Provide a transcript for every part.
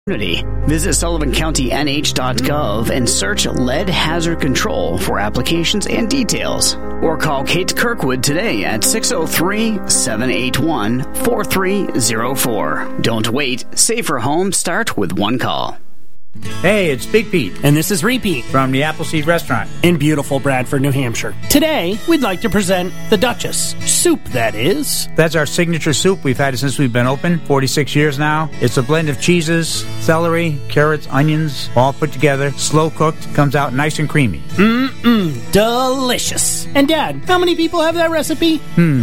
Visit SullivanCountyNH.gov and search Lead Hazard Control for applications and details. Or call Kate Kirkwood today at 603-781-4304. Don't wait. Safer homes start with one call. Hey, it's Big Pete. And this is Repeat from the Appleseed Restaurant in beautiful Bradford, New Hampshire. Today, we'd like to present the Duchess. Soup, that is. That's our signature soup. We've had it since we've been open, 46 years now. It's a blend of cheeses, celery, carrots, onions, all put together, slow cooked, comes out nice and creamy. Delicious. And Dad, how many people have that recipe?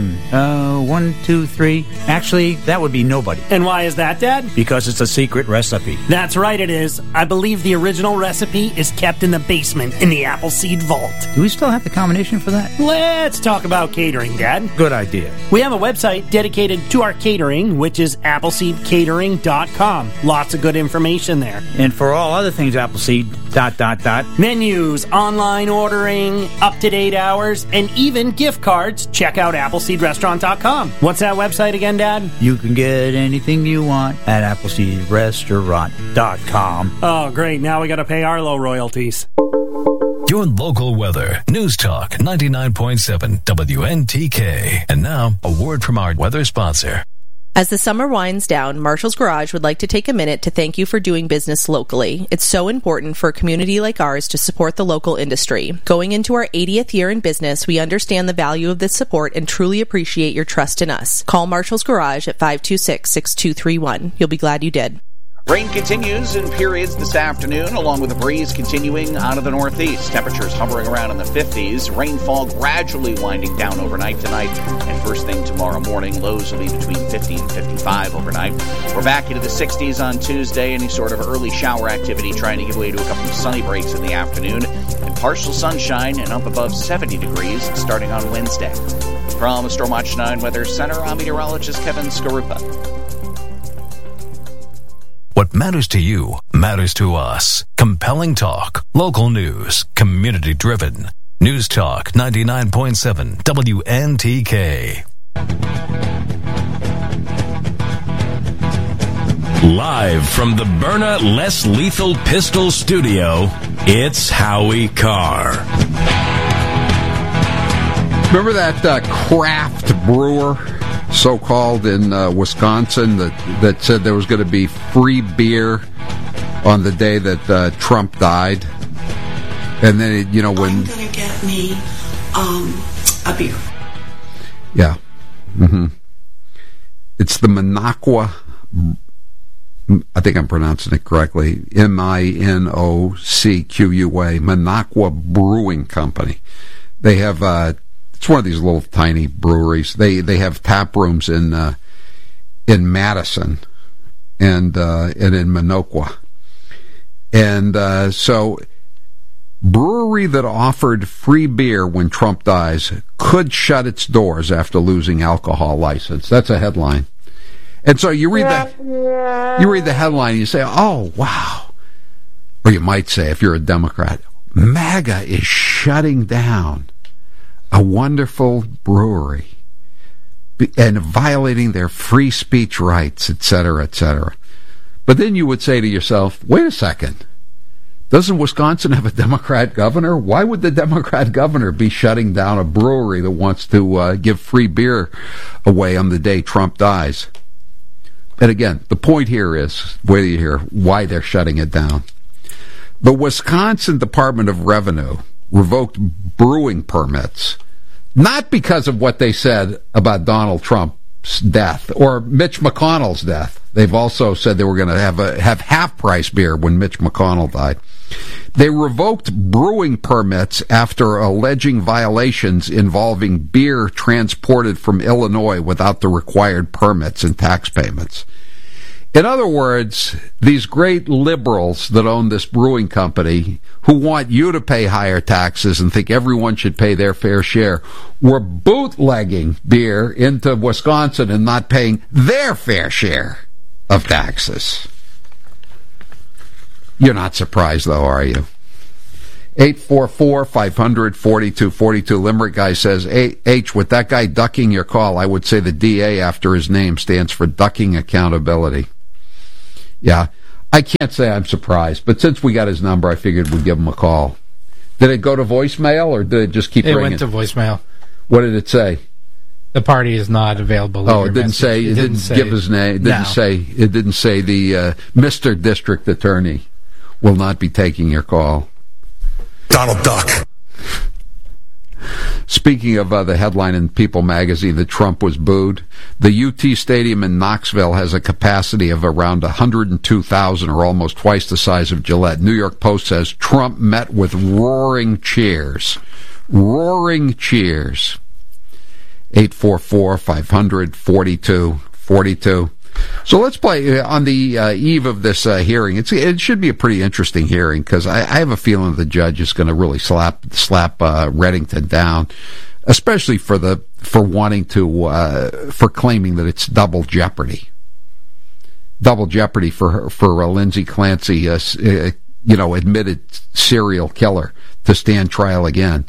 1, 2, 3. Actually, that would be nobody. And why is that, Dad? Because it's a secret recipe. That's right, it is. I believe the original recipe is kept in the basement in the Appleseed Vault. Do we still have the combination for that? Let's talk about catering, Dad. Good idea. We have a website dedicated to our catering, which is AppleseedCatering.com. Lots of good information there. And for all other things Appleseed, ... menus, online ordering, up-to-date hours, and even gift cards, check out AppleseedRestaurant.com. What's that website again, Dad? You can get anything you want at AppleseedRestaurant.com. Oh, great. Now we got to pay Arlo royalties. Your local weather. News Talk 99.7 WNTK. And now, a word from our weather sponsor. As the summer winds down, Marshall's Garage would like to take a minute to thank you for doing business locally. It's so important for a community like ours to support the local industry. Going into our 80th year in business, we understand the value of this support and truly appreciate your trust in us. Call Marshall's Garage at 526-6231. You'll be glad you did. Rain continues in periods this afternoon, along with a breeze continuing out of the northeast. Temperatures hovering around in the 50s. Rainfall gradually winding down overnight tonight. And first thing tomorrow morning, lows will be between 50 and 55 overnight. We're back into the 60s on Tuesday. Any sort of early shower activity trying to give way to a couple of sunny breaks in the afternoon. And partial sunshine and up above 70 degrees starting on Wednesday. From the Storm Watch 9 Weather Center, I'm meteorologist Kevin Skarupa. What matters to you matters to us. Compelling talk, local news, community-driven. News Talk 99.7 WNTK. Live from the Byrna Less Lethal Pistol Studio, it's Howie Carr. Remember that craft brewer, so-called, in Wisconsin that said there was going to be free beer on the day that Trump died? And then, when... I'm going to get me a beer. Yeah. Mm-hmm. It's the Minocqua... I think I'm pronouncing it correctly. Minocqua, Minocqua Brewing Company. They have... it's one of these little tiny breweries. They have tap rooms in Madison and in Minocqua. And so brewery that offered free beer when Trump dies could shut its doors after losing alcohol license. That's a headline. And so you read the headline and you say, "Oh, wow." Or you might say, if you're a Democrat, MAGA is shutting down a wonderful brewery and violating their free speech rights, etc., etc. But then you would say to yourself, wait a second, doesn't Wisconsin have a Democrat governor? Why would the Democrat governor be shutting down a brewery that wants to give free beer away on the day Trump dies? And again, the point here is, wait till you hear why they're shutting it down. The Wisconsin Department of Revenue revoked brewing permits, not because of what they said about Donald Trump's death or Mitch McConnell's death. They've also said they were going to have half-price beer when Mitch McConnell died. They revoked brewing permits after alleging violations involving beer transported from Illinois without the required permits and tax payments. In other words, these great liberals that own this brewing company, who want you to pay higher taxes and think everyone should pay their fair share, were bootlegging beer into Wisconsin and not paying their fair share of taxes. You're not surprised, though, are you? 844-500-4242. Limerick guy says, H, with that guy ducking your call, I would say the DA after his name stands for ducking accountability. Yeah. I can't say I'm surprised, but since we got his number, I figured we'd give him a call. Did it go to voicemail, or did it just keep ringing? It went to voicemail. What did it say? The party is not available. Oh, it didn't say. It didn't give his name. It didn't say. It didn't say the Mr. District Attorney will not be taking your call. Donald Duck. Speaking of the headline in People magazine that Trump was booed, the UT Stadium in Knoxville has a capacity of around 102,000, or almost twice the size of Gillette. New York Post says Trump met with roaring cheers. Roaring cheers. 844-500-4242. So let's play on the eve of this hearing. It should be a pretty interesting hearing, because I have a feeling the judge is going to really slap Reddington down, especially for wanting to for claiming that it's double jeopardy. Double jeopardy for Lindsay Clancy, admitted serial killer, to stand trial again.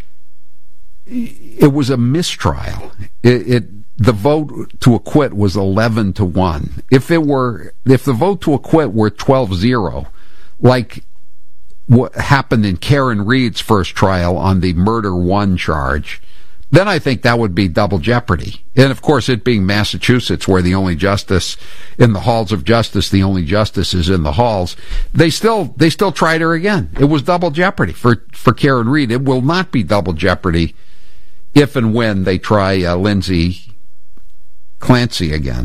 It was a mistrial. The vote to acquit was 11-1. If the vote to acquit were 12-0, like what happened in Karen Reed's first trial on the murder one charge, then I think that would be double jeopardy. And of course, it being Massachusetts, where the only justice in the halls of justice, the only justice is in the halls, they still tried her again. It was double jeopardy for Karen Reed. It will not be double jeopardy if and when they try Lindsay Clancy again.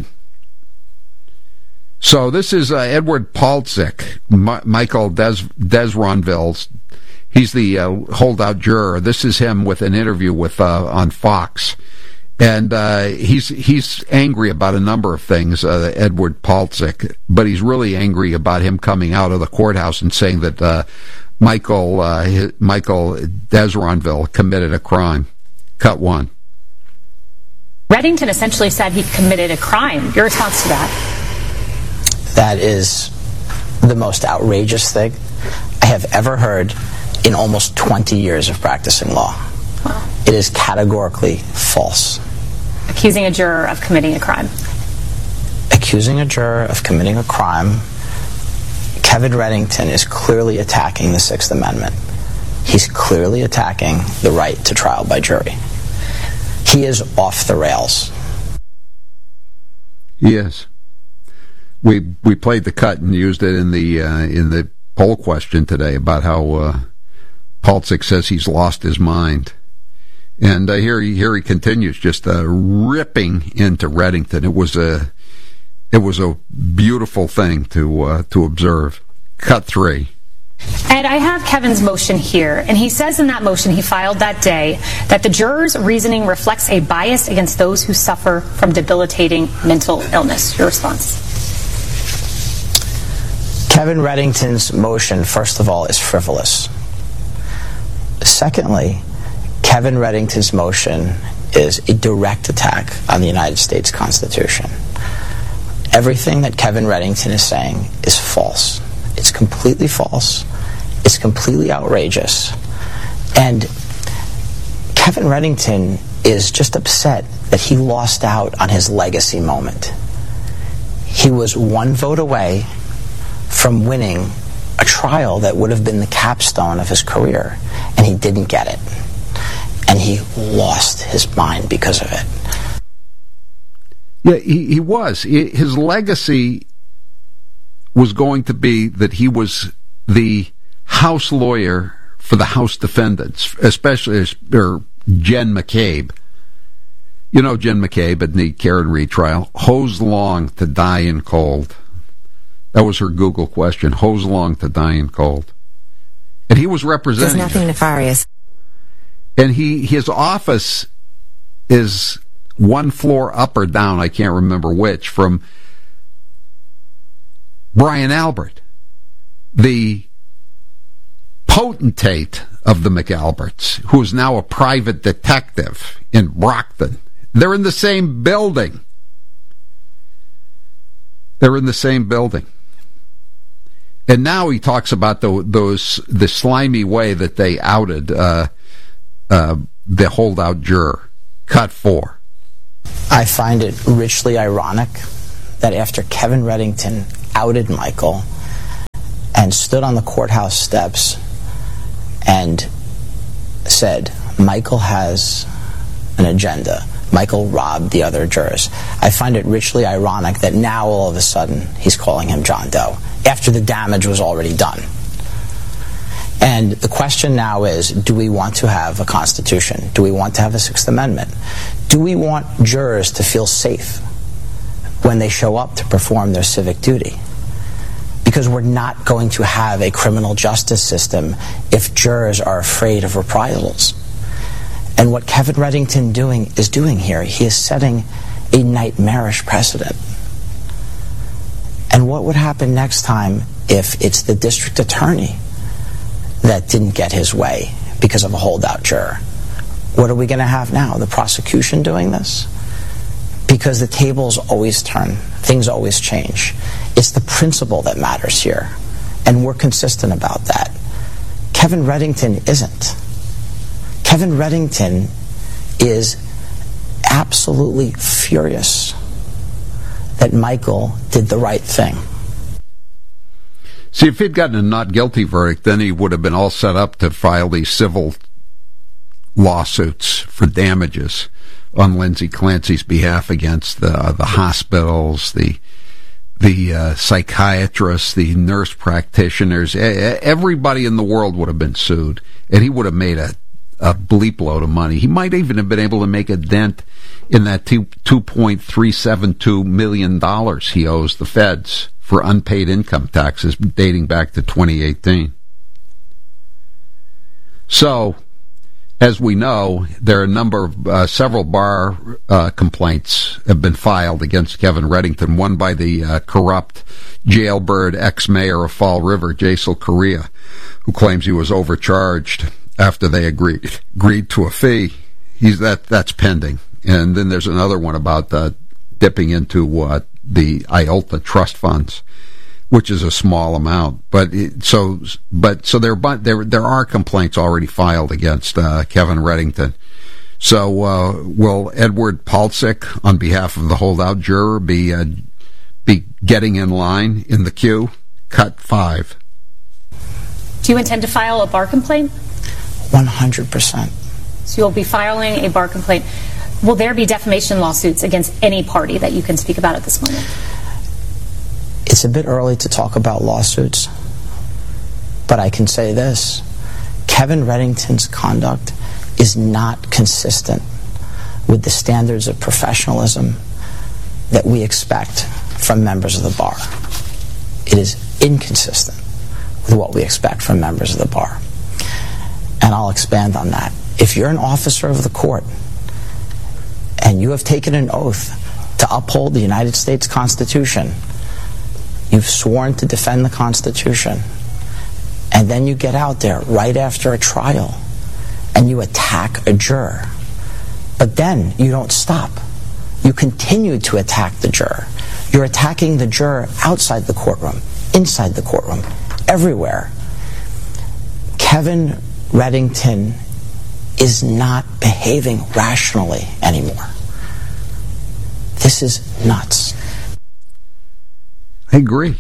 So this is Edward Paltzik, Michael Desronville's. He's the holdout juror. This is him with an interview with on Fox, and he's angry about a number of things. Edward Paltzik, but he's really angry about him coming out of the courthouse and saying that Michael Desronville committed a crime. Cut one. Reddington essentially said he committed a crime. Your response to that? That is the most outrageous thing I have ever heard in almost 20 years of practicing law. Wow. It is categorically false. Accusing a juror of committing a crime. Accusing a juror of committing a crime. Kevin Reddington is clearly attacking the Sixth Amendment. He's clearly attacking the right to trial by jury. He is off the rails. He is. We played the cut and used it in the poll question today about how Paltzik says he's lost his mind, and here he continues just ripping into Reddington. It was a beautiful thing to observe. Cut three. Ed, I have Kevin's motion here, and he says in that motion he filed that day that the juror's reasoning reflects a bias against those who suffer from debilitating mental illness. Your response? Kevin Reddington's motion, first of all, is frivolous. Secondly, Kevin Reddington's motion is a direct attack on the United States Constitution. Everything that Kevin Reddington is saying is false. It's completely false. It's completely outrageous. And Kevin Reddington is just upset that he lost out on his legacy moment. He was one vote away from winning a trial that would have been the capstone of his career, and he didn't get it. And he lost his mind because of it. Yeah, he was. His legacy was going to be that he was the House lawyer for the House defendants, especially Jen McCabe. You know Jen McCabe in the Karen Reed trial. Hose long to die in cold. That was her Google question. Hose long to die in cold. And he was representing. There's nothing nefarious. And his office is one floor up or down, I can't remember which, from Brian Albert, the potentate of the McAlberts, who is now a private detective in Brockton. They're in the same building. And now he talks about the slimy way that they outed the holdout juror. Cut four. I find it richly ironic that after Kevin Reddington outed Michael, and stood on the courthouse steps and said, Michael has an agenda. Michael robbed the other jurors. I find it richly ironic that now all of a sudden he's calling him John Doe, after the damage was already done. And the question now is, do we want to have a Constitution? Do we want to have a Sixth Amendment? Do we want jurors to feel safe when they show up to perform their civic duty? Because we're not going to have a criminal justice system if jurors are afraid of reprisals. And what Kevin Reddington is doing here, he is setting a nightmarish precedent. And what would happen next time if it's the district attorney that didn't get his way because of a holdout juror? What are we going to have now? The prosecution doing this? Because the tables always turn. Things always change. It's the principle that matters here. And we're consistent about that. Kevin Reddington isn't. Kevin Reddington is absolutely furious that Michael did the right thing. See, if he'd gotten a not guilty verdict, then he would have been all set up to file these civil lawsuits for damages on Lindsay Clancy's behalf against the hospitals, the psychiatrists, the nurse practitioners. Everybody in the world would have been sued, and he would have made a bleep load of money. He might even have been able to make a dent in that $2.372 million he owes the feds for unpaid income taxes dating back to 2018. So, as we know, there are a number of several bar complaints have been filed against Kevin Reddington. One by the corrupt jailbird ex-mayor of Fall River, Jaisal Correa, who claims he was overcharged after they agreed to a fee. That's pending. And then there's another one about dipping into the IOLTA trust funds, which is a small amount. But there are complaints already filed against Kevin Reddington. So will Edward Palcic, on behalf of the holdout juror, be getting in line in the queue? Cut 5. Do you intend to file a bar complaint? 100%. So you'll be filing a bar complaint. Will there be defamation lawsuits against any party that you can speak about at this moment? It's a bit early to talk about lawsuits, but I can say this. Kevin Reddington's conduct is not consistent with the standards of professionalism that we expect from members of the bar. It is inconsistent with what we expect from members of the bar. And I'll expand on that. If you're an officer of the court and you have taken an oath to uphold the United States Constitution, you've sworn to defend the Constitution, and then you get out there right after a trial and you attack a juror, but then you don't stop. You continue to attack the juror. You're attacking the juror outside the courtroom, inside the courtroom, everywhere. Kevin Reddington is not behaving rationally anymore. This is nuts. I agree.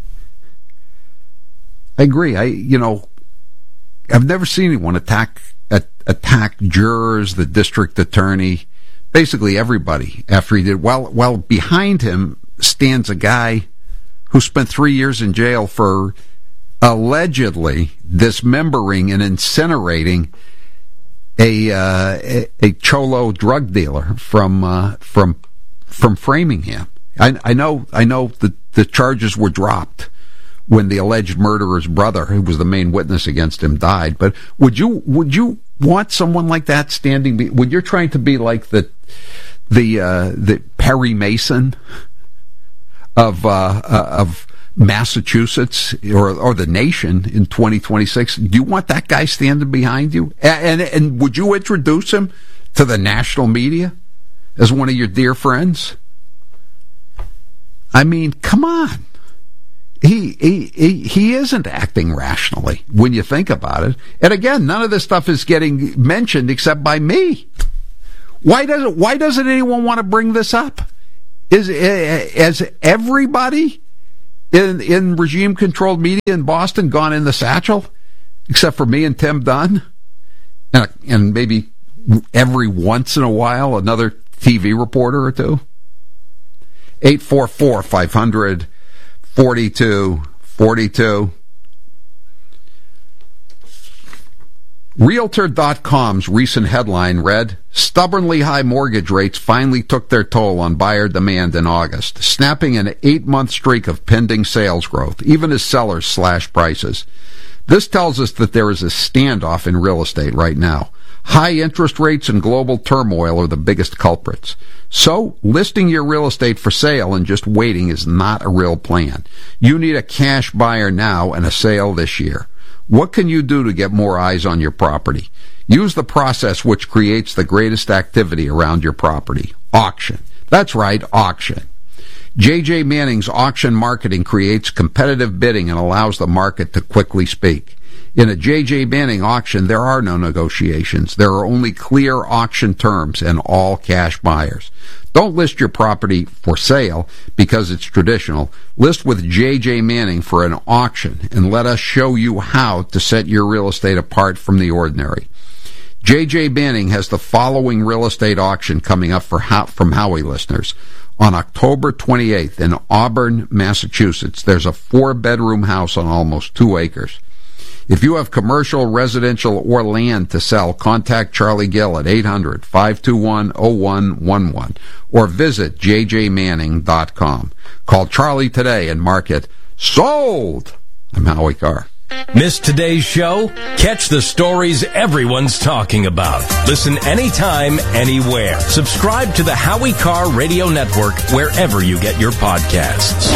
I've never seen anyone attack jurors, the district attorney, basically everybody after he did. While behind him stands a guy who spent 3 years in jail for allegedly dismembering and incinerating a cholo drug dealer from Framingham. I know that the charges were dropped when the alleged murderer's brother, who was the main witness against him, died. But would you want someone like that standing? When you're trying to be like the Perry Mason of Massachusetts or the nation in 2026, do you want that guy standing behind you? And would you introduce him to the national media as one of your dear friends? I mean, come on. He isn't acting rationally when you think about it. And again, none of this stuff is getting mentioned except by me. Why doesn't anyone want to bring this up? Has everybody in regime-controlled media in Boston gone in the satchel, except for me and Tim Dunn, and maybe every once in a while another TV reporter or two? 844-500-4242. Realtor.com's recent headline read, "Stubbornly high mortgage rates finally took their toll on buyer demand in August, snapping an 8-month streak of pending sales growth, even as sellers slash prices." This tells us that there is a standoff in real estate right now. High interest rates and global turmoil are the biggest culprits. So, listing your real estate for sale and just waiting is not a real plan. You need a cash buyer now and a sale this year. What can you do to get more eyes on your property? Use the process which creates the greatest activity around your property. Auction. That's right, auction. J.J. Manning's auction marketing creates competitive bidding and allows the market to quickly speak. In a J.J. Manning auction, there are no negotiations. There are only clear auction terms and all cash buyers. Don't list your property for sale because it's traditional. List with J.J. Manning for an auction and let us show you how to set your real estate apart from the ordinary. J.J. Manning has the following real estate auction coming up from Howie listeners. On October 28th in Auburn, Massachusetts, there's a 4-bedroom house on almost 2 acres. If you have commercial, residential, or land to sell, contact Charlie Gill at 800-521-0111 or visit jjmanning.com. Call Charlie today and mark it sold. I'm Howie Carr. Miss today's show? Catch the stories everyone's talking about. Listen anytime, anywhere. Subscribe to the Howie Carr Radio Network wherever you get your podcasts.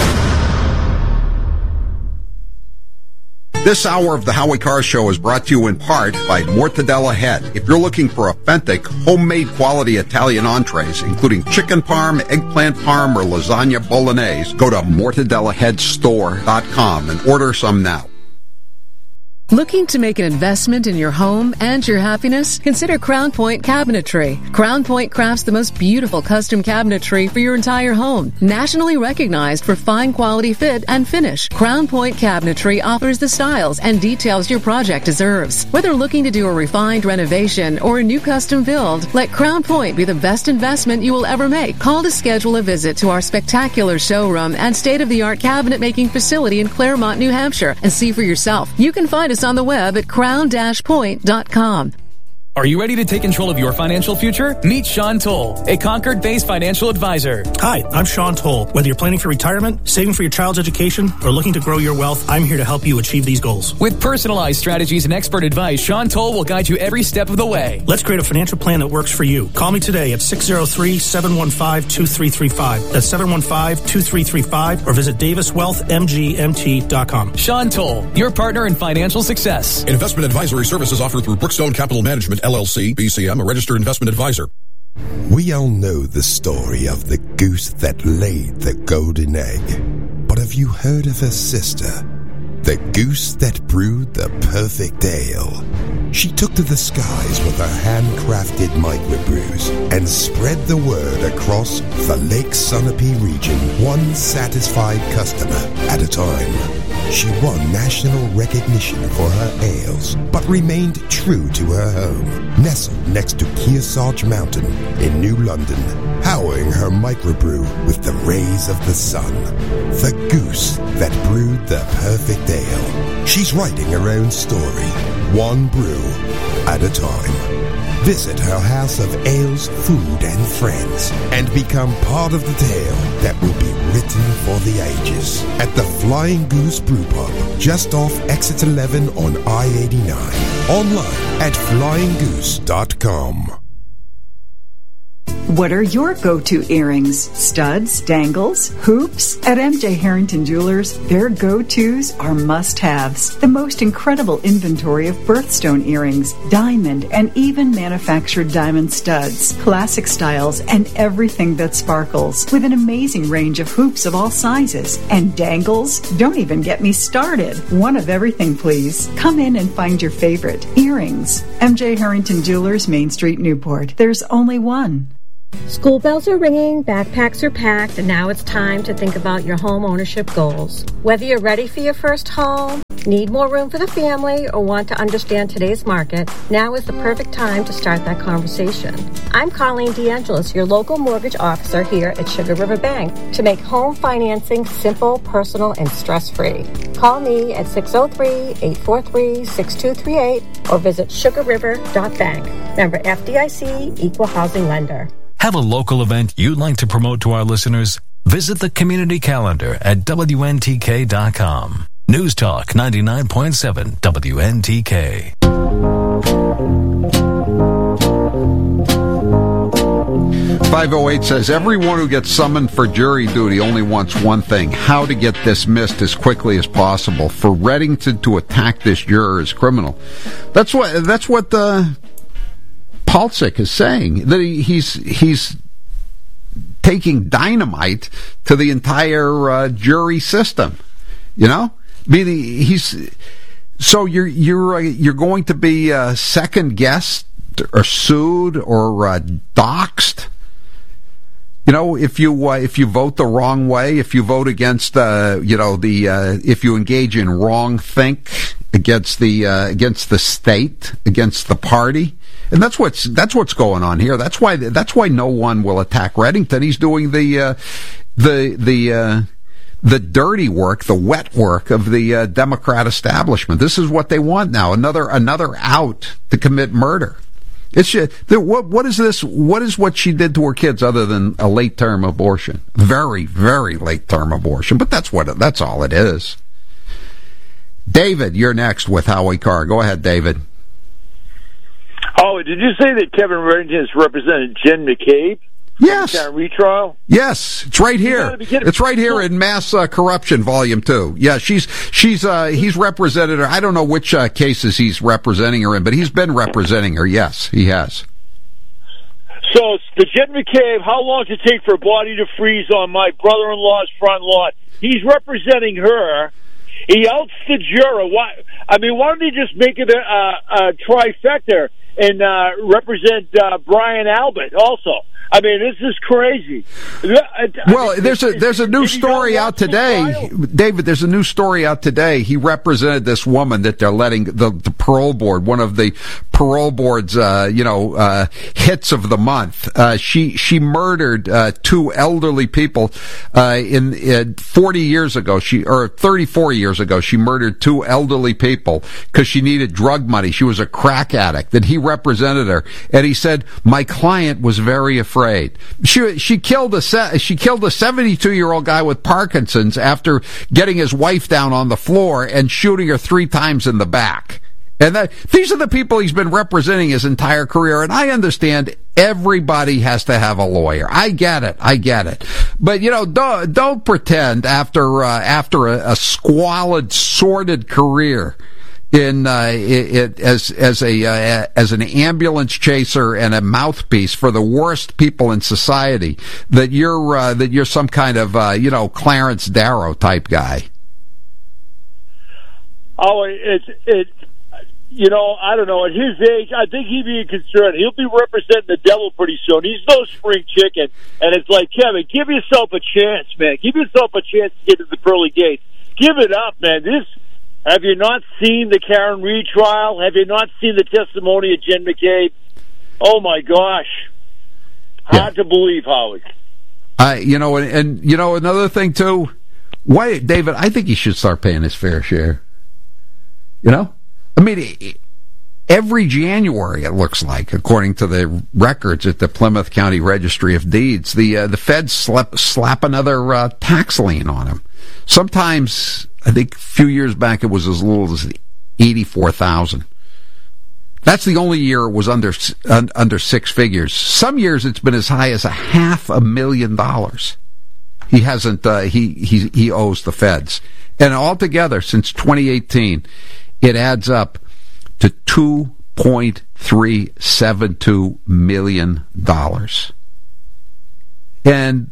This hour of the Howie Carr Show is brought to you in part by Mortadella Head. If you're looking for authentic, homemade quality Italian entrees, including chicken parm, eggplant parm, or lasagna bolognese, go to mortadellaheadstore.com and order some now. Looking to make an investment in your home and your happiness? Consider Crown Point Cabinetry. Crown Point crafts the most beautiful custom cabinetry for your entire home. Nationally recognized for fine quality fit and finish, Crown Point Cabinetry offers the styles and details your project deserves. Whether looking to do a refined renovation or a new custom build, let Crown Point be the best investment you will ever make. Call to schedule a visit to our spectacular showroom and state-of-the-art cabinet making facility in Claremont, New Hampshire, and see for yourself. You can find us on the web at crown-point.com. Are you ready to take control of your financial future? Meet Sean Toll, a Concord-based financial advisor. Hi, I'm Sean Toll. Whether you're planning for retirement, saving for your child's education, or looking to grow your wealth, I'm here to help you achieve these goals. With personalized strategies and expert advice, Sean Toll will guide you every step of the way. Let's create a financial plan that works for you. Call me today at 603-715-2335. That's 715-2335, or visit daviswealthmgmt.com. Sean Toll, your partner in financial success. Investment advisory services offered through Brookstone Capital Management, LLC, BCM, a registered investment advisor. We all know the story of the goose that laid the golden egg. But have you heard of her sister? The goose that brewed the perfect ale. She took to the skies with her handcrafted microbrews and spread the word across the Lake Sunapee region, one satisfied customer at a time. She won national recognition for her ales, but remained true to her home, nestled next to Kearsarge Mountain in New London, powering her microbrew with the rays of the sun. The goose that brewed the perfect ale. She's writing her own story, one brew at a time. Visit her house of ales, food, and friends, and become part of the tale that will be written for the ages at the Flying Goose Brew Pub, just off Exit 11 on I-89. Online at flyinggoose.com. What are your go-to earrings? Studs, dangles, hoops? At MJ Harrington Jewelers, their go-tos are must-haves. The most incredible inventory of birthstone earrings, diamond, and even manufactured diamond studs, classic styles, and everything that sparkles, with an amazing range of hoops of all sizes. And dangles? Don't even get me started. One of everything, please. Come in and find your favorite. Earrings. MJ Harrington Jewelers, Main Street, Newport. There's only one. School bells are ringing, backpacks are packed, and now it's time to think about your home ownership goals. Whether you're ready for your first home, need more room for the family, or want to understand today's market, now is the perfect time to start that conversation. I'm Colleen DeAngelis, your local mortgage officer here at Sugar River Bank, to make home financing simple, personal, and stress-free. Call me at 603-843-6238 or visit sugarriver.bank. Member FDIC, Equal Housing Lender. Have a local event you'd like to promote to our listeners? Visit the community calendar at WNTK.com. News Talk 99.7 WNTK. 508 says, everyone who gets summoned for jury duty only wants one thing, how to get dismissed as quickly as possible. For Reddington to attack this juror is criminal. That's what Palcic is saying, that he's taking dynamite to the entire jury system. You know, so you're going to be second guessed or sued or doxxed. You know, if you vote the wrong way, if you vote against if you engage in wrong think against the state, against the party. And that's what's going on here. That's why no one will attack Reddington. He's doing the dirty work, the wet work of the Democrat establishment. This is what they want now. Another out to commit murder. What is this? What is what she did to her kids other than a late term abortion? Very, very late term abortion. But that's all it is. David, you're next with Howie Carr. Go ahead, David. Oh, did you say that Kevin Reddington has represented Jen McCabe? Yes. In that retrial? Yes, it's right here. It's right here in Mass Corruption, Volume 2. Yeah, he's represented her. I don't know which cases he's representing her in, but he's been representing her. Yes, he has. So, the Jen McCabe, how long does it take for a body to freeze on my brother-in-law's front lawn? He's representing her. He outs the juror. Why don't they just make it a trifecta and represent Brian Albert also? I mean, this is crazy. Well, there's a new story out today, David. There's a new story out today. He represented this woman that they're letting the parole board, one of the parole board's hits of the month. She murdered two elderly people in 40 years ago. 34 years ago, she murdered two elderly people because she needed drug money. She was a crack addict. And he represented her, and he said, "My client was very afraid." She killed a 72-year-old guy with Parkinson's after getting his wife down on the floor and shooting her 3 times in the back. And these are the people he's been representing his entire career. And I understand everybody has to have a lawyer. I get it. But don't pretend after a squalid, sordid career as an ambulance chaser and a mouthpiece for the worst people in society that you're some kind of Clarence Darrow type guy. Oh, I don't know. At his age, I think he'd be concerned. He'll be representing the devil pretty soon. He's no spring chicken, and it's like, Kevin, give yourself a chance, man. Give yourself a chance to get to the pearly gates. Give it up, man. Have you not seen the Karen Reed trial? Have you not seen the testimony of Jen McCabe? Oh, my gosh. Hard to believe, Howard. Another thing, too. Why, David, I think he should start paying his fair share. Every January, it looks like, according to the records at the Plymouth County Registry of Deeds, the feds slap another tax lien on him. Sometimes, I think a few years back, it was as little as $84,000. That's the only year it was under 6 figures. Some years it's been as high as $500,000. He hasn't. He owes the feds, and altogether since 2018, it adds up to $2.372 million, and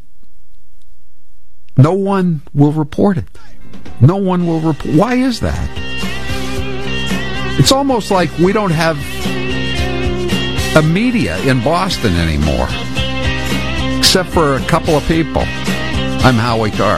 no one will report it. No one will report. Why is that? It's almost like we don't have a media in Boston anymore. except for a couple of people. I'm Howie Carr.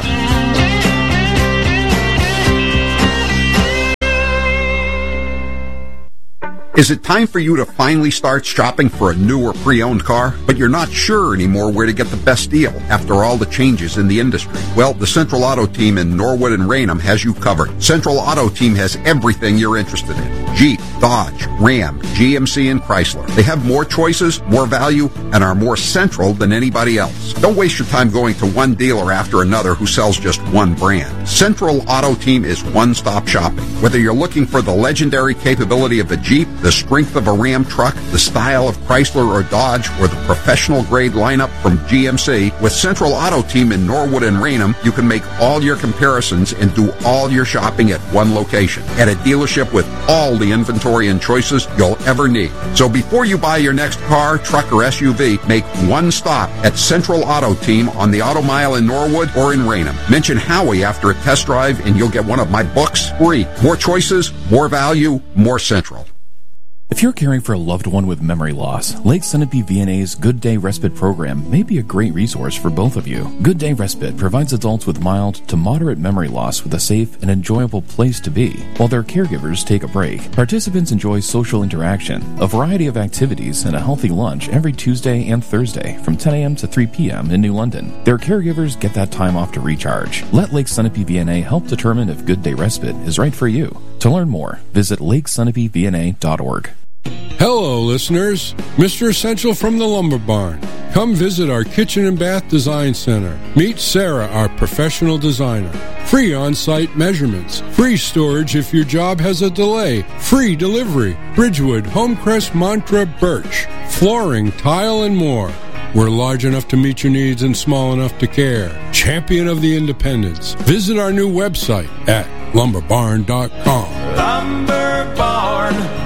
Is it time for you to finally start shopping for a new or pre-owned car, but you're not sure anymore where to get the best deal after all the changes in the industry? Well, the Central Auto Team in Norwood and Raynham has you covered. Central Auto Team has everything you're interested in. Jeep, Dodge, Ram, GMC, and Chrysler. They have more choices, more value, and are more central than anybody else. Don't waste your time going to one dealer after another who sells just one brand. Central Auto Team is one-stop shopping. Whether you're looking for the legendary capability of a Jeep, the strength of a Ram truck, the style of Chrysler or Dodge, or the professional-grade lineup from GMC, with Central Auto Team in Norwood and Raynham, you can make all your comparisons and do all your shopping at one location, at a dealership with all the inventory and choices you'll ever need. So before you buy your next car, truck, or SUV, make one stop at Central Auto Team on the Auto Mile in Norwood or in Raynham. Mention Howie after a test drive and you'll get one of my books free. More choices, more value, more Central. If you're caring for a loved one with memory loss, Lake Sunapee VNA's Good Day Respite program may be a great resource for both of you. Good Day Respite provides adults with mild to moderate memory loss with a safe and enjoyable place to be, while their caregivers take a break. Participants enjoy social interaction, a variety of activities, and a healthy lunch every Tuesday and Thursday from 10 a.m. to 3 p.m. in New London. Their caregivers get that time off to recharge. Let Lake Sunapee VNA help determine if Good Day Respite is right for you. To learn more, visit LakeSunapeeVNA.org. Hello, listeners. Mr. Essential from the Lumber Barn. Come visit our Kitchen and Bath Design Center. Meet Sarah, our professional designer. Free on-site measurements. Free storage if your job has a delay. Free delivery. Bridgewood, Homecrest, Mantra, Birch. Flooring, tile, and more. We're large enough to meet your needs and small enough to care. Champion of the independents. Visit our new website at lumberbarn.com. Lumber Barn.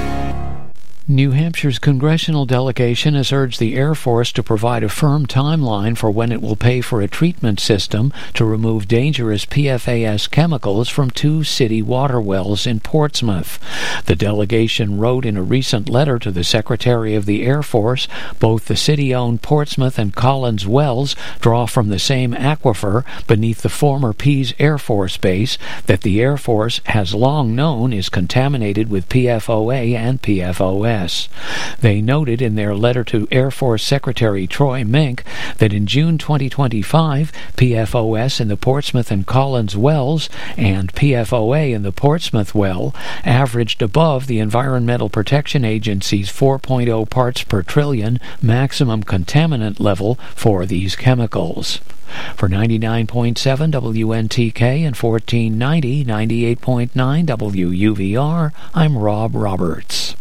New Hampshire's congressional delegation has urged the Air Force to provide a firm timeline for when it will pay for a treatment system to remove dangerous PFAS chemicals from 2 city water wells in Portsmouth. The delegation wrote in a recent letter to the Secretary of the Air Force, both the city-owned Portsmouth and Collins wells draw from the same aquifer beneath the former Pease Air Force Base that the Air Force has long known is contaminated with PFOA and PFOS. They noted in their letter to Air Force Secretary Troy Mink that in June 2025, PFOS in the Portsmouth and Collins wells and PFOA in the Portsmouth well averaged above the Environmental Protection Agency's 4.0 parts per trillion maximum contaminant level for these chemicals. For 99.7 WNTK and 1490 98.9 WUVR, I'm Rob Roberts.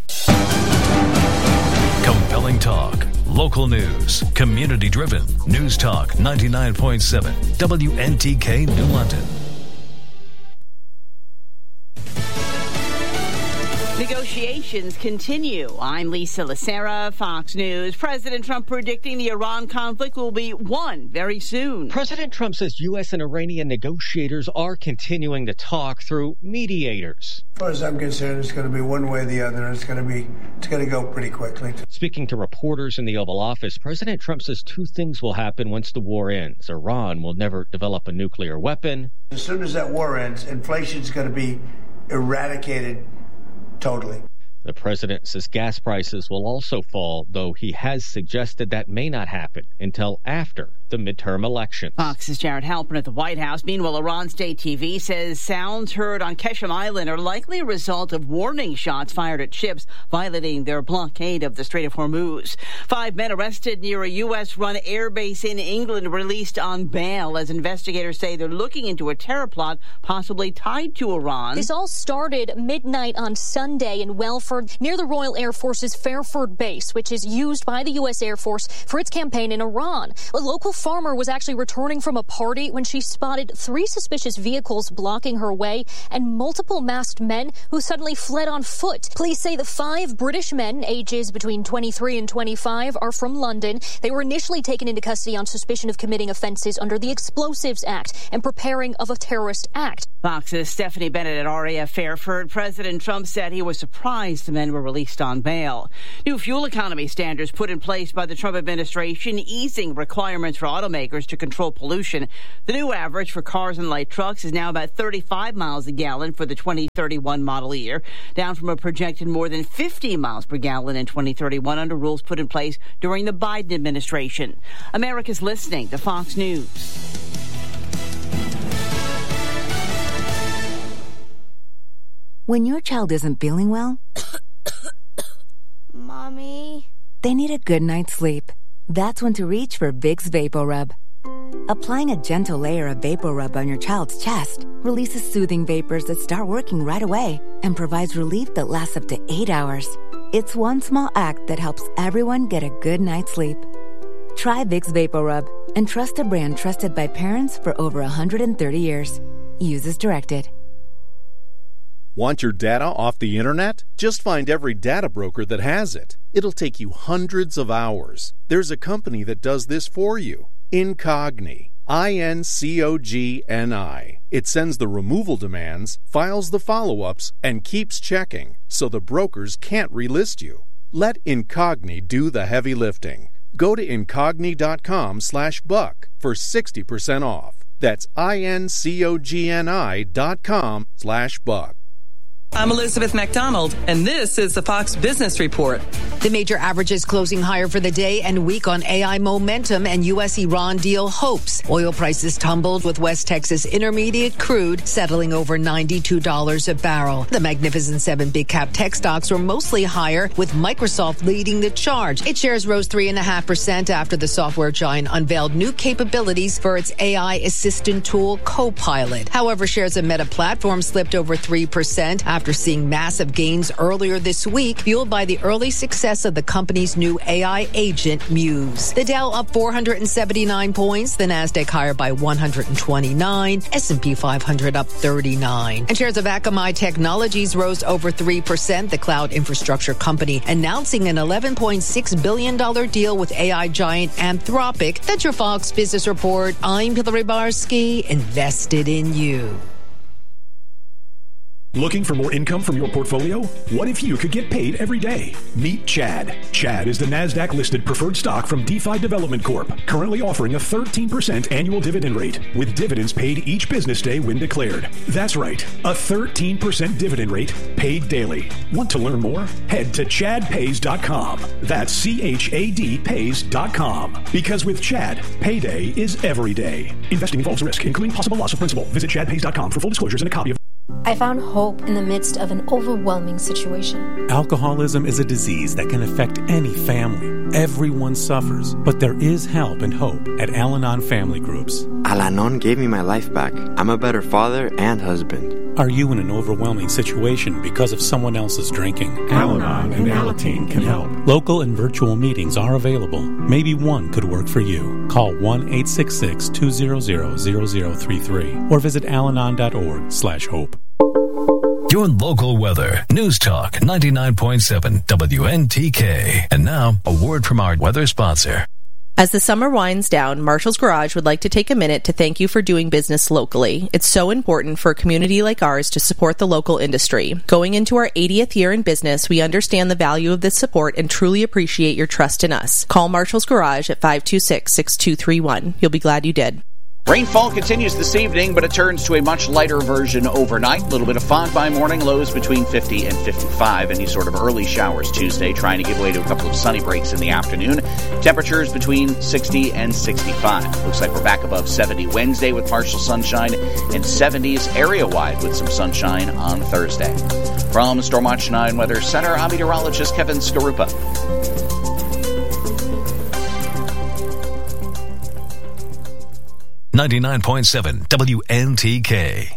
Compelling talk, local news, community-driven. News Talk 99.7 WNTK New London. Negotiations continue. I'm Lisa Lacera, Fox News. President Trump predicting the Iran conflict will be won very soon. President Trump says U.S. and Iranian negotiators are continuing to talk through mediators. As far as I'm concerned, it's going to be one way or the other. It's going to go pretty quickly. Speaking to reporters in the Oval Office, President Trump says 2 things will happen once the war ends. Iran will never develop a nuclear weapon. As soon as that war ends, inflation's going to be eradicated totally. The president says gas prices will also fall, though he has suggested that may not happen until after the midterm elections. Fox's Jared Halpern at the White House. Meanwhile, Iran State TV says sounds heard on Keshem Island are likely a result of warning shots fired at ships violating their blockade of the Strait of Hormuz. 5 men arrested near a U.S.-run airbase in England released on bail as investigators say they're looking into a terror plot possibly tied to Iran. This all started midnight on Sunday in Welford, near the Royal Air Force's Fairford base, which is used by the U.S. Air Force for its campaign in Iran. A local Farmer was actually returning from a party when she spotted 3 suspicious vehicles blocking her way and multiple masked men who suddenly fled on foot. Police say the 5 British men, ages between 23 and 25, are from London. They were initially taken into custody on suspicion of committing offenses under the Explosives Act and preparing of a terrorist act. Fox's Stephanie Bennett at RAF Fairford. President Trump said he was surprised the men were released on bail. New fuel economy standards put in place by the Trump administration, easing requirements for automakers to control pollution. The new average for cars and light trucks is now about 35 miles a gallon for the 2031 model year, down from a projected more than 50 miles per gallon in 2031 under rules put in place during the Biden administration. America's listening to Fox News. When your child isn't feeling well, Mommy, they need a good night's sleep. That's when to reach for Vicks VapoRub. Applying a gentle layer of VapoRub on your child's chest releases soothing vapors that start working right away and provides relief that lasts up to 8 hours. It's one small act that helps everyone get a good night's sleep. Try Vicks VapoRub and trust a brand trusted by parents for over 130 years. Use as directed. Want your data off the internet? Just find every data broker that has it. It'll take you hundreds of hours. There's a company that does this for you. Incogni. INCOGNI. It sends the removal demands, files the follow-ups, and keeps checking, so the brokers can't relist you. Let Incogni do the heavy lifting. Go to incogni.com/buck for 60% off. That's INCOGNI.com/buck. I'm Elizabeth McDonald, and this is the Fox Business Report. The major averages closing higher for the day and week on AI momentum and U.S.-Iran deal hopes. Oil prices tumbled with West Texas Intermediate crude settling over $92 a barrel. The Magnificent Seven big cap tech stocks were mostly higher, with Microsoft leading the charge. Its shares rose 3.5% after the software giant unveiled new capabilities for its AI assistant tool, Copilot. However, shares of Meta Platforms slipped over 3% after seeing massive gains earlier this week, fueled by the early success of the company's new AI agent, Muse. The Dow up 479 points, the Nasdaq higher by 129, S&P 500 up 39. And shares of Akamai Technologies rose over 3%, the cloud infrastructure company announcing an $11.6 billion deal with AI giant Anthropic. That's your Fox Business Report. I'm Hillary Barsky, invested in you. Looking for more income from your portfolio? What if you could get paid every day? Meet Chad. Chad is the NASDAQ-listed preferred stock from DeFi Development Corp., currently offering a 13% annual dividend rate, with dividends paid each business day when declared. That's right, a 13% dividend rate paid daily. Want to learn more? Head to chadpays.com. That's CHAD pays.com. Because with Chad, payday is every day. Investing involves risk, including possible loss of principal. Visit chadpays.com for full disclosures and a copy of... I found hope in the midst of an overwhelming situation. Alcoholism is a disease that can affect any family. Everyone suffers, but there is help and hope at Al-Anon Family Groups. Al-Anon gave me my life back. I'm a better father and husband. Are you in an overwhelming situation because of someone else's drinking? Al-Anon and Alateen can help. Local and virtual meetings are available. Maybe one could work for you. Call 1-866-200-0033 or visit alanon.org/hope. Your local weather. News Talk 99.7 WNTK. And now, a word from our weather sponsor. As the summer winds down, Marshall's Garage would like to take a minute to thank you for doing business locally. It's so important for a community like ours to support the local industry. Going into our 80th year in business, we understand the value of this support and truly appreciate your trust in us. Call Marshall's Garage at 526-6231. You'll be glad you did. Rainfall continues this evening, but it turns to a much lighter version overnight. A little bit of fog by morning, lows between 50 and 55. Any sort of early showers Tuesday, trying to give way to a couple of sunny breaks in the afternoon. Temperatures between 60 and 65. Looks like we're back above 70 Wednesday with partial sunshine, and 70s area-wide with some sunshine on Thursday. From Stormwatch 9 Weather Center, I'm meteorologist Kevin Skarupa. 99.7 WNTK.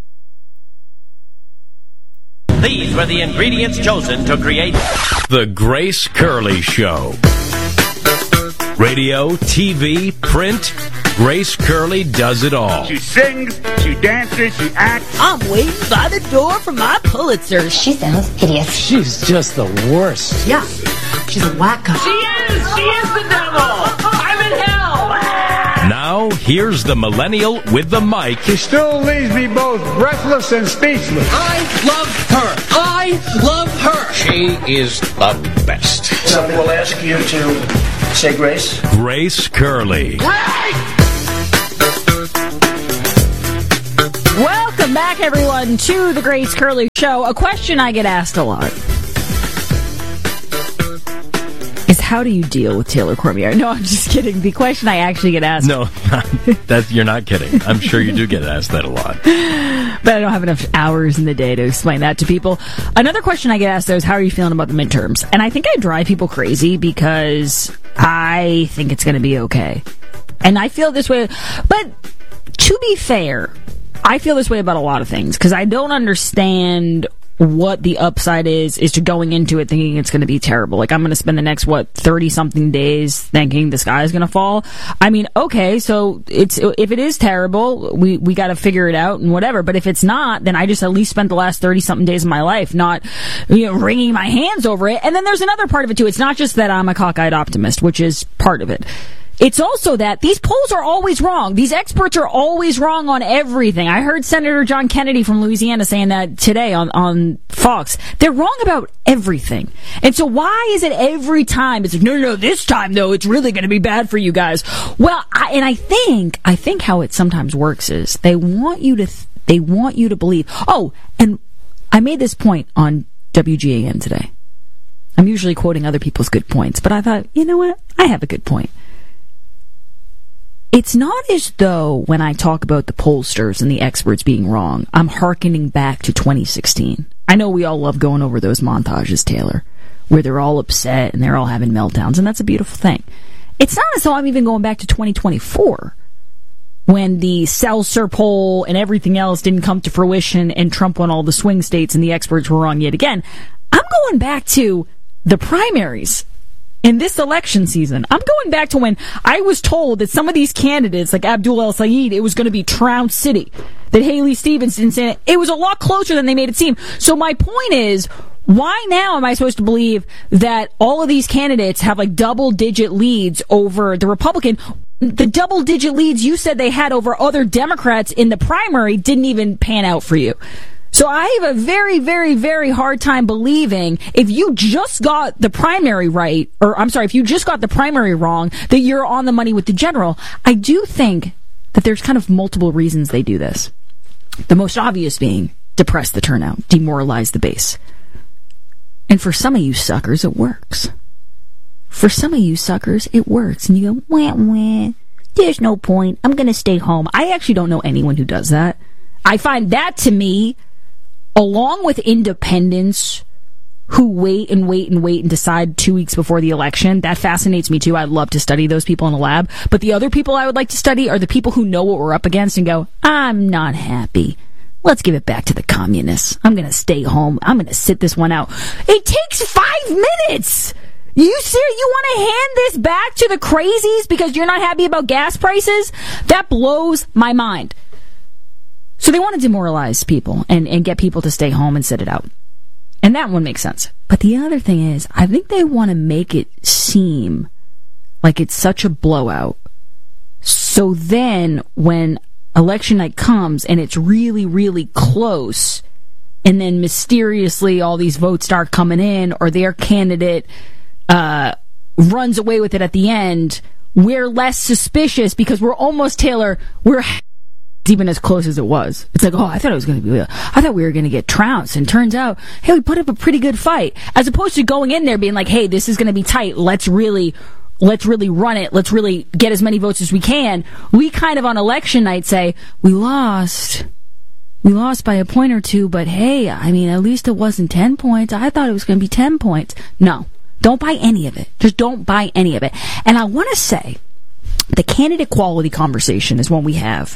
These were the ingredients chosen to create The Grace Curley Show. Radio, TV, print. Grace Curley does it all. She sings, she dances, she acts. I'm waiting by the door for my Pulitzer. She sounds hideous. She's just the worst. Yeah, she's a wacko. She is the devil. I'm in hell. Now, here's the millennial with the mic. She still leaves me both breathless and speechless. I love her. She is the best. Somebody will ask you to say grace. Grace Curley. Welcome back, everyone, to the Grace Curley Show. A question I get asked a lot is, how do you deal with Taylor Cormier? No, I'm just kidding. The question I actually get asked... No, you're not kidding. I'm sure you do get asked that a lot. But I don't have enough hours in the day to explain that to people. Another question I get asked, though, is how are you feeling about the midterms? And I think I drive people crazy because I think it's going to be okay. And I feel this way. But to be fair, I feel this way about a lot of things because I don't understand what the upside is to going into it thinking it's going to be terrible. Like, I'm going to spend the next, 30-something days thinking the sky is going to fall. I mean, okay, so if it is terrible, we got to figure it out and whatever. But if it's not, then I just at least spent the last 30-something days of my life not, wringing my hands over it. And then there's another part of it, too. It's not just that I'm a cockeyed optimist, which is part of it. It's also that these polls are always wrong. These experts are always wrong on everything. I heard Senator John Kennedy from Louisiana saying that today on Fox. They're wrong about everything. And so why is it every time it's like, no, this time, though, it's really going to be bad for you guys? Well, I think how it sometimes works is they want you to believe. Oh, and I made this point on WGAN today. I'm usually quoting other people's good points, but I thought, you know what? I have a good point. It's not as though when I talk about the pollsters and the experts being wrong, I'm hearkening back to 2016. I know we all love going over those montages, Taylor, where they're all upset and they're all having meltdowns, and that's a beautiful thing. It's not as though I'm even going back to 2024, when the Seltzer poll and everything else didn't come to fruition and Trump won all the swing states and the experts were wrong yet again. I'm going back to the primaries. In this election season, I'm going back to when I was told that some of these candidates, like Abdul El Sayed, it was going to be Trout City. That Haley Stevens didn't say it was a lot closer than they made it seem. So my point is, why now am I supposed to believe that all of these candidates have like double-digit leads over the Republican? The double-digit leads you said they had over other Democrats in the primary didn't even pan out for you. So I have a very, very, very hard time believing if you just got the primary right, or I'm sorry, if you just got the primary wrong, that you're on the money with the general. I do think that there's kind of multiple reasons they do this. The most obvious being depress the turnout, demoralize the base. And for some of you suckers, it works. For some of you suckers, it works. And you go, wah, wah, there's no point. I'm going to stay home. I actually don't know anyone who does that. I find that, to me, along with independents who wait and decide 2 weeks before the election, that fascinates me too. I'd love to study those people in the lab. But the other people I would like to study are the people who know what we're up against and go, I'm not happy. Let's give it back to the communists. I'm going to stay home. I'm going to sit this one out. It takes 5 minutes. You want to hand this back to the crazies because you're not happy about gas prices? That blows my mind. So they want to demoralize people and get people to stay home and sit it out. And that one makes sense. But the other thing is, I think they want to make it seem like it's such a blowout. So then when election night comes and it's really, really close, and then mysteriously all these votes start coming in, or their candidate runs away with it at the end, we're less suspicious because we're almost, Taylor, even as close as it was. It's like, I thought it was going to be, I thought we were going to get trounced, and turns out, hey, we put up a pretty good fight. As opposed to going in there being like, hey, this is going to be tight. Let's really run it. Let's really get as many votes as we can. We kind of on election night say, we lost by a point or two, but hey, I mean, at least it wasn't 10 points. I thought it was going to be 10 points. No, don't buy any of it. Just don't buy any of it. And I want to say, the candidate quality conversation is one we have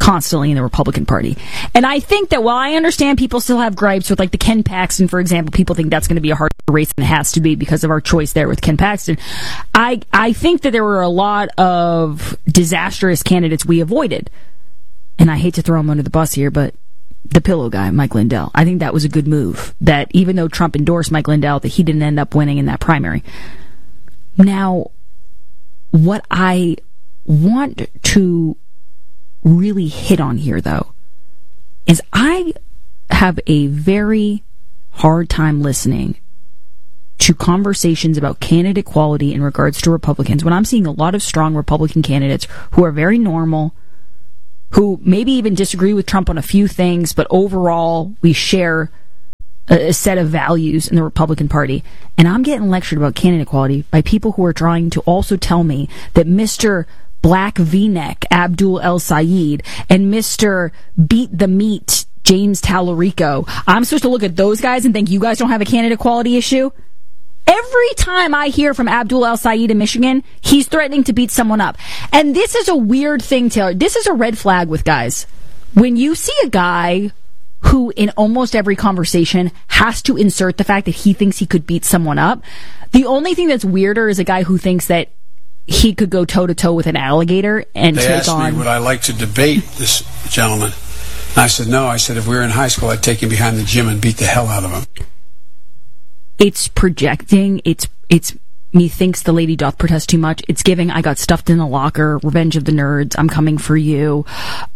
constantly in the Republican Party. And I think that while I understand people still have gripes with, like, the Ken Paxton, for example, people think that's going to be a hard race, and it has to be because of our choice there with Ken Paxton. I think that there were a lot of disastrous candidates we avoided. And I hate to throw him under the bus here, but the pillow guy, Mike Lindell, I think that was a good move. That even though Trump endorsed Mike Lindell, that he didn't end up winning in that primary. Now, what I want to really hit on here, though, is I have a very hard time listening to conversations about candidate quality in regards to Republicans when I'm seeing a lot of strong Republican candidates who are very normal, who maybe even disagree with Trump on a few things, but overall we share a set of values in the Republican Party. And I'm getting lectured about candidate quality by people who are trying to also tell me that Mr. Black V-neck Abdul El Sayed and Mr. Beat the Meat James Tallarico, I'm supposed to look at those guys and think you guys don't have a candidate quality issue? Every time I hear from Abdul El Sayed in Michigan, he's threatening to beat someone up. And this is a weird thing, Taylor. This is a red flag with guys. When you see a guy who in almost every conversation has to insert the fact that he thinks he could beat someone up, the only thing that's weirder is a guy who thinks that he could go toe-to-toe with an alligator and take on... They asked me, would I like to debate this gentleman? And I said, no. I said, if we were in high school, I'd take him behind the gym and beat the hell out of him. It's projecting. It's methinks the lady doth protest too much. It's giving, I got stuffed in the locker, Revenge of the Nerds, I'm coming for you.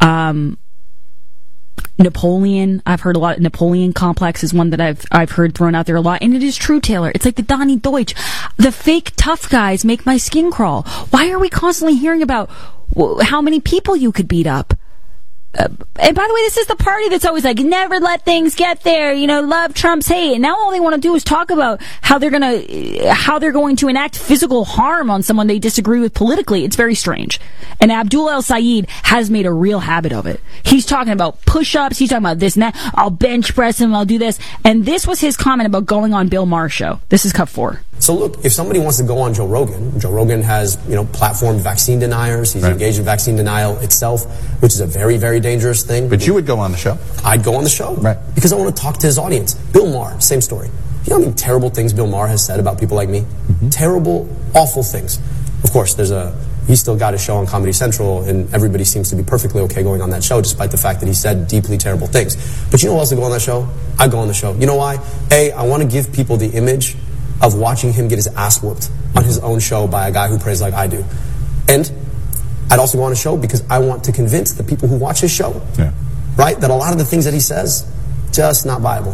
Napoleon, I've heard a lot. Napoleon complex is one that I've heard thrown out there a lot, and it is true, Taylor. It's like the Donnie Deutsch, the fake tough guys make my skin crawl. Why are we constantly hearing about how many people you could beat up? And by the way, this is the party that's always like, never let things get there, love Trump's hate. And now all they want to do is talk about how they're going to enact physical harm on someone they disagree with politically. It's very strange. And Abdul El Sayed has made a real habit of it. He's talking about push-ups. He's talking about this and that. I'll bench press him. I'll do this. And this was his comment about going on Bill Maher's show. This is cut 4. So look, if somebody wants to go on Joe Rogan has, platformed vaccine deniers. He's engaged in vaccine denial itself, which is a very, very dangerous thing. But you would go on the show. I'd go on the show. Right. Because I want to talk to his audience. Bill Maher, same story. You know how many terrible things Bill Maher has said about people like me? Mm-hmm. Terrible, awful things. Of course, he's still got a show on Comedy Central, and everybody seems to be perfectly okay going on that show, despite the fact that he said deeply terrible things. But you know who else would go on that show? I'd go on the show. You know why? I want to give people the image of watching him get his ass whooped on his own show by a guy who prays like I do. And I'd also go on a show because I want to convince the people who watch his show, right, that a lot of the things that he says, just not viable.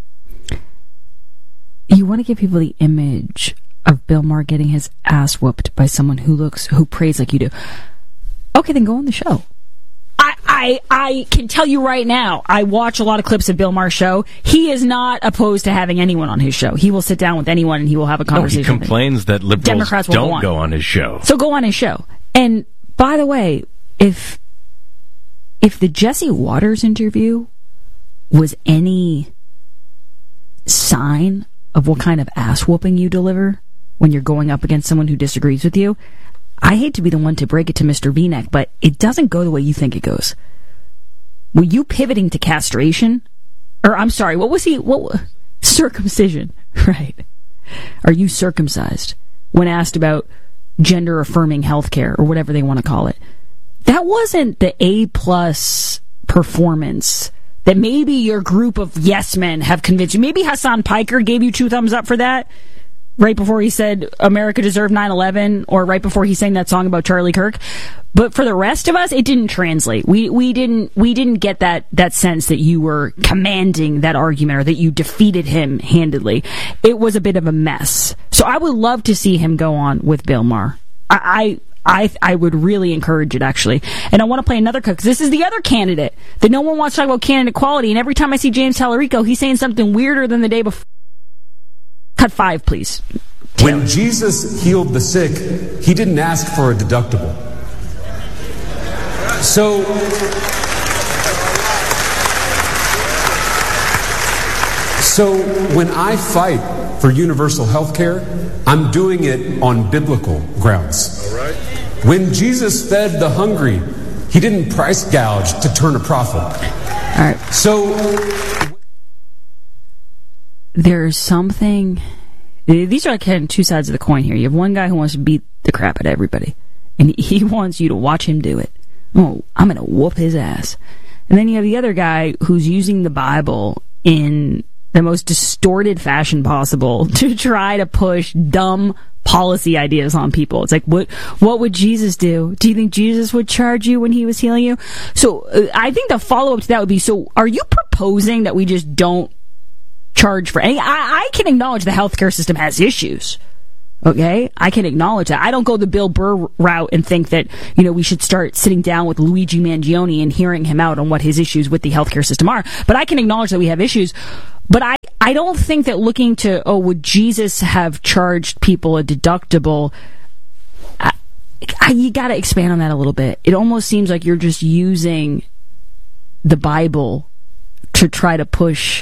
You want to give people the image of Bill Maher getting his ass whooped by someone who prays like you do. Okay, then go on the show. I can tell you right now, I watch a lot of clips of Bill Maher's show. He is not opposed to having anyone on his show. He will sit down with anyone and he will have a conversation. He complains that liberals Democrats don't go on his show. So go on his show. And by the way, if the Jesse Waters interview was any sign of what kind of ass whooping you deliver when you're going up against someone who disagrees with you, I hate to be the one to break it to Mr. V-neck, but it doesn't go the way you think it goes. Were you pivoting to castration? Or, I'm sorry, circumcision, right. Are you circumcised? When asked about gender-affirming healthcare, or whatever they want to call it. That wasn't the A-plus performance that maybe your group of yes men have convinced you. Maybe Hassan Piker gave you 2 thumbs up for that, right before he said America deserved 9/11, or right before he sang that song about Charlie Kirk. But for the rest of us, it didn't translate. We didn't get that sense that you were commanding that argument or that you defeated him handedly. It was a bit of a mess. So I would love to see him go on with Bill Maher. I would really encourage it, actually. And I want to play another cut, because this is the other candidate that no one wants to talk about candidate quality. And every time I see James Tallarico, he's saying something weirder than the day before. Cut 5, please. When Jesus healed the sick, he didn't ask for a deductible. So when I fight for universal health care, I'm doing it on biblical grounds. All right. When Jesus fed the hungry, He didn't price gouge to turn a profit. All right. So there's something. These are kind of two sides of the coin here. You have one guy who wants to beat the crap out of everybody, and he wants you to watch him do it. Oh, I'm going to whoop his ass. And then you have the other guy who's using the Bible in the most distorted fashion possible to try to push dumb policy ideas on people. It's like, what would Jesus do? Do you think Jesus would charge you when he was healing you? So I think the follow-up to that would be, so are you proposing that we just don't charge for any? I can acknowledge the healthcare system has issues. Okay, I can acknowledge that. I don't go the Bill Burr route and think that, we should start sitting down with Luigi Mangione and hearing him out on what his issues with the healthcare system are. But I can acknowledge that we have issues. But I don't think that looking to, would Jesus have charged people a deductible? You got to expand on that a little bit. It almost seems like you're just using the Bible to try to push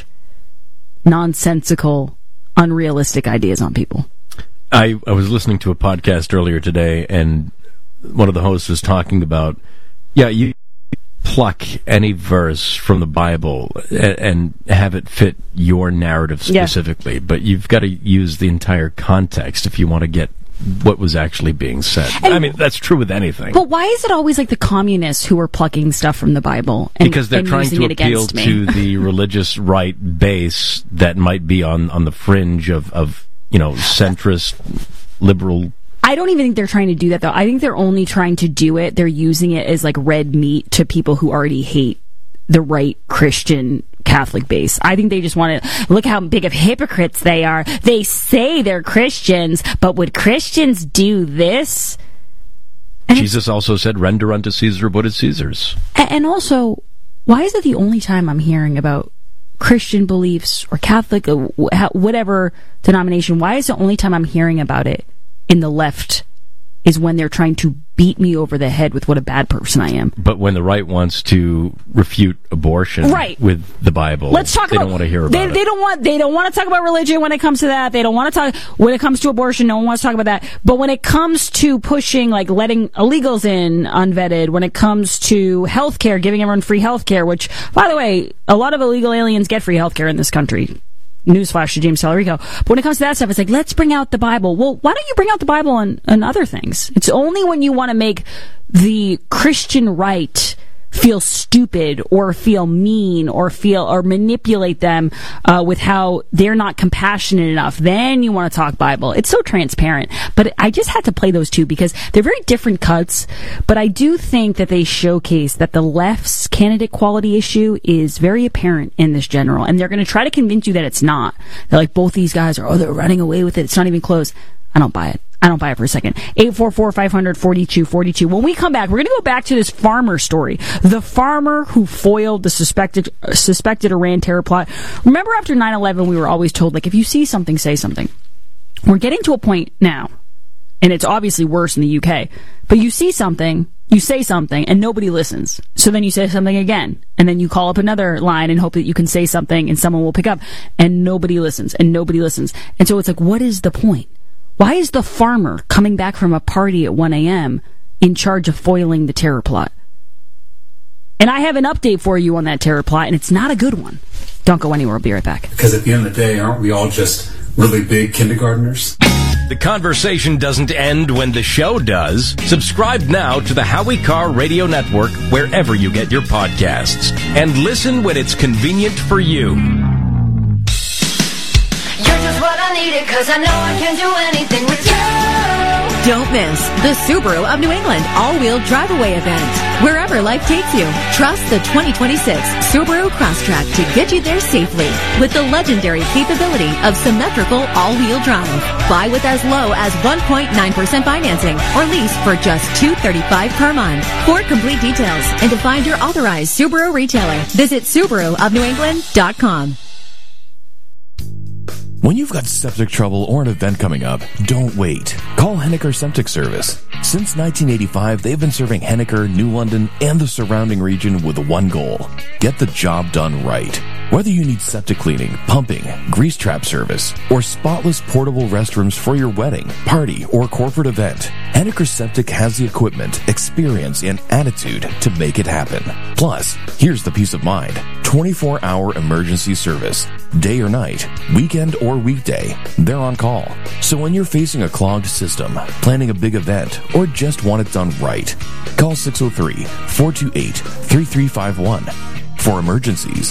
nonsensical, unrealistic ideas on people. I was listening to a podcast earlier today, and one of the hosts was talking about, you pluck any verse from the Bible and have it fit your narrative specifically, but you've got to use the entire context if you want to get what was actually being said. And, I mean, that's true with anything. But why is it always like the communists who are plucking stuff from the Bible? Because they're trying to appeal to the religious right base that might be on the fringe of centrist, liberal. I don't even think they're trying to do that, though. I think they're only trying to do it. They're using it as like red meat to people who already hate the right Christian Catholic base. I think they just want to look how big of hypocrites they are. They say they're Christians, but would Christians do this? And Jesus also said, render unto Caesar what is Caesar's. And also, why is it the only time I'm hearing about Christian beliefs or Catholic, whatever denomination, why is the only time I'm hearing about it in the left is when they're trying to beat me over the head with what a bad person I am? But when the right wants to refute abortion with the Bible, they don't want to hear about it. They don't want to talk about religion when it comes to that. They don't want to talk when it comes to abortion. No one wants to talk about that. But when it comes to pushing, like letting illegals in unvetted, when it comes to healthcare, giving everyone free healthcare, which, by the way, a lot of illegal aliens get free healthcare in this country. Newsflash to James Tallarico. But when it comes to that stuff, it's like, let's bring out the Bible. Well, why don't you bring out the Bible and other things? It's only when you want to make the Christian right feel stupid or feel mean or manipulate them with how they're not compassionate enough, then you want to talk Bible. It's so transparent. But I just had to play those two because they're very different cuts. But I do think that they showcase that the left's candidate quality issue is very apparent in this general. And they're going to try to convince you that it's not. They're like, both these guys are, they're running away with it. It's not even close. I don't buy it. I don't buy it for a second. 844-500-4242. When we come back, we're going to go back to this farmer story. The farmer who foiled the suspected Iran terror plot. Remember after 9/11, we were always told, like, if you see something, say something. We're getting to a point now, and it's obviously worse in the UK, but you see something, you say something, and nobody listens. So then you say something again, and then you call up another line and hope that you can say something and someone will pick up, and nobody listens, and nobody listens. And so it's like, what is the point? Why is the farmer coming back from a party at 1 a.m. in charge of foiling the terror plot? And I have an update for you on that terror plot, and it's not a good one. Don't go anywhere. I'll be right back. Because at the end of the day, aren't we all just really big kindergartners? The conversation doesn't end when the show does. Subscribe now to the Howie Carr Radio Network wherever you get your podcasts. And listen when it's convenient for you. You're just what I needed, cause I know I can do anything with you. Don't miss the Subaru of New England all-wheel drive-away event. Wherever life takes you, trust the 2026 Subaru Crosstrek to get you there safely with the legendary capability of symmetrical all-wheel drive. Buy with as low as 1.9% financing or lease for just $235 per month. For complete details and to find your authorized Subaru retailer, visit SubaruofNewEngland.com. When you've got septic trouble or an event coming up, don't wait. Call Henniker Septic Service. Since 1985, they've been serving Henniker, New London, and the surrounding region with one goal: get the job done right. Whether you need septic cleaning, pumping, grease trap service, or spotless portable restrooms for your wedding, party, or corporate event, Henniker Septic has the equipment, experience, and attitude to make it happen. Plus, here's the peace of mind. 24-hour emergency service. Day or night, weekend or weekday, they're on call. So when you're facing a clogged system, planning a big event, or just want it done right, call 603-428-3351. For emergencies,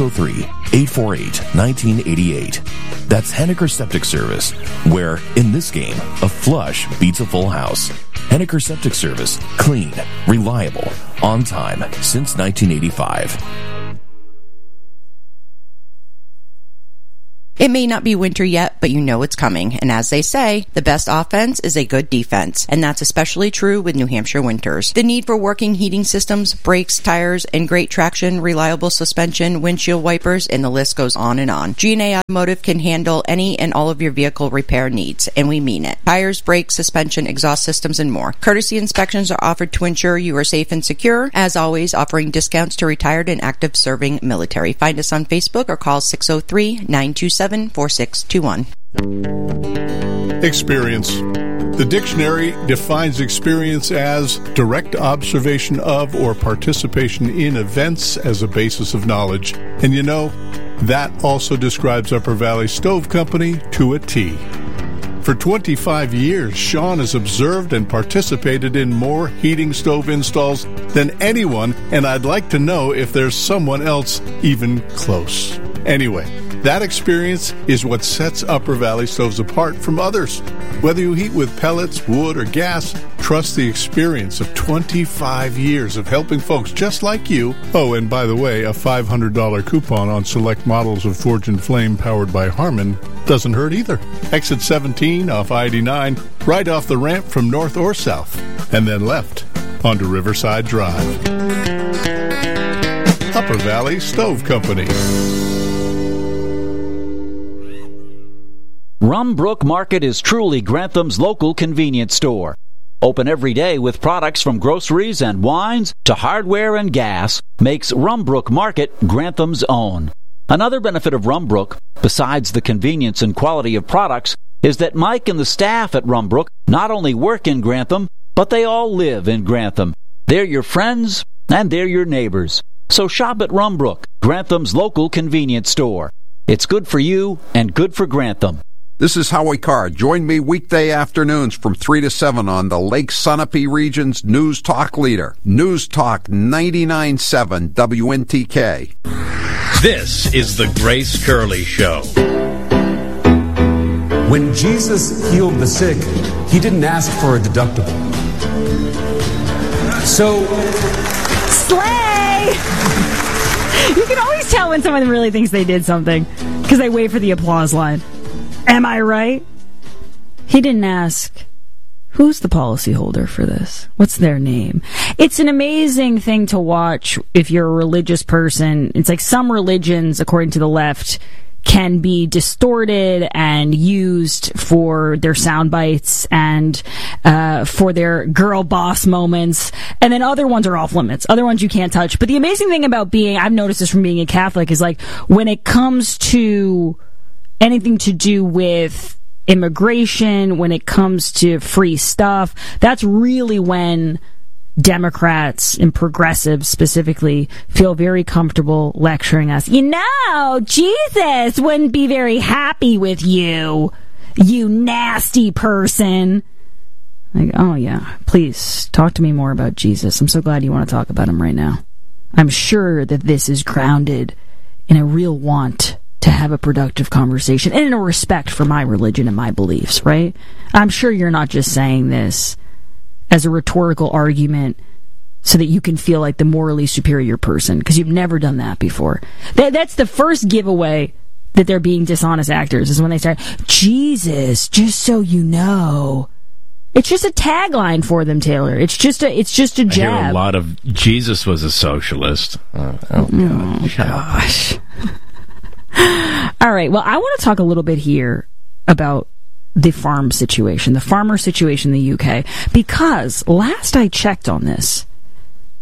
603-848-1988. That's Henniker Septic Service, where, in this game, a flush beats a full house. Henniker Septic Service. Clean, reliable, on time, since 1985. It may not be winter yet, but you know it's coming. And as they say, the best offense is a good defense. And that's especially true with New Hampshire winters. The need for working heating systems, brakes, tires, and great traction, reliable suspension, windshield wipers, and the list goes on and on. G&A Automotive can handle any and all of your vehicle repair needs, and we mean it. Tires, brakes, suspension, exhaust systems, and more. Courtesy inspections are offered to ensure you are safe and secure. As always, offering discounts to retired and active serving military. Find us on Facebook or call 603-927-4621. Experience. The dictionary defines experience as direct observation of or participation in events as a basis of knowledge. And you know, that also describes Upper Valley Stove Company to a T. For 25 years, Sean has observed and participated in more heating stove installs than anyone, and I'd like to know if there's someone else even close. Anyway, that experience is what sets Upper Valley Stoves apart from others. Whether you heat with pellets, wood, or gas, trust the experience of 25 years of helping folks just like you. Oh, and by the way, a $500 coupon on select models of Forge and Flame powered by Harman doesn't hurt either. Exit 17 off I-89, right off the ramp from north or south, and then left onto Riverside Drive. Upper Valley Stove Company. Rumbrook Market is truly Grantham's local convenience store. Open every day with products from groceries and wines to hardware and gas makes Rumbrook Market Grantham's own. Another benefit of Rumbrook, besides the convenience and quality of products, is that Mike and the staff at Rumbrook not only work in Grantham, but they all live in Grantham. They're your friends and they're your neighbors. So shop at Rumbrook, Grantham's local convenience store. It's good for you and good for Grantham. This is Howie Carr. Join me weekday afternoons from 3 to 7 on the Lake Sunapee region's News Talk leader, News Talk 99.7 WNTK. This is the Grace Curley Show. When Jesus healed the sick, he didn't ask for a deductible. So, slay! You can always tell when someone really thinks they did something because they wait for the applause line. Am I right? He didn't ask, who's the policyholder for this? What's their name? It's an amazing thing to watch if you're a religious person. It's like some religions, according to the left, can be distorted and used for their sound bites and for their girl boss moments. And then other ones are off limits. Other ones you can't touch. But the amazing thing about being, I've noticed this from being a Catholic, is like when it comes to anything to do with immigration, when it comes to free stuff, that's really when Democrats and progressives specifically feel very comfortable lecturing us. You know, Jesus wouldn't be very happy with you, you nasty person. Like, oh yeah, please talk to me more about Jesus. I'm so glad you want to talk about him right now. I'm sure that this is grounded in a real want to have a productive conversation and in a respect for my religion and my beliefs, right? I'm sure you're not just saying this as a rhetorical argument so that you can feel like the morally superior person, because you've never done that before. That's the first giveaway that they're being dishonest actors, is when they start, Jesus, just so you know. It's just a tagline for them, Taylor. It's just a jab. I hear a lot of Jesus was a socialist. Oh gosh. All right. Well, I want to talk a little bit here about the farmer situation in the UK, because last I checked on this,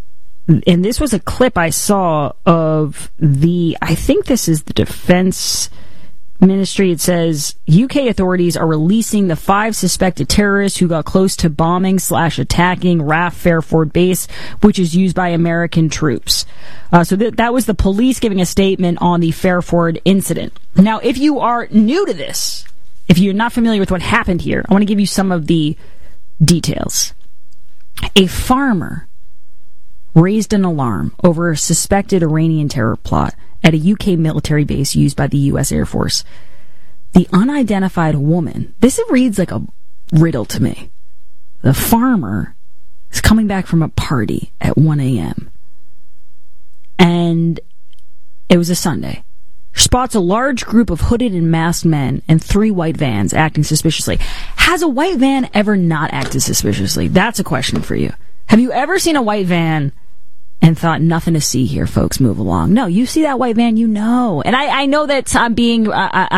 and this was a clip I saw of I think this is the Defense Ministry. It says UK authorities are releasing the 5 suspected terrorists who got close to bombing/attacking RAF Fairford base, which is used by American troops. So that was the police giving a statement on the Fairford incident. Now, if you are new to this, if you're not familiar with what happened here, I want to give you some of the details. A farmer raised an alarm over a suspected Iranian terror plot at a UK military base used by the US Air Force. The unidentified woman, this reads like a riddle to me. The farmer is coming back from a party at 1 a.m. and it was a Sunday. Spots a large group of hooded and masked men and 3 white vans acting suspiciously. Has a white van ever not acted suspiciously? That's a question for you. Have you ever seen a white van and thought, nothing to see here, folks, move along? No, you see that white van, you know. And I know that I'm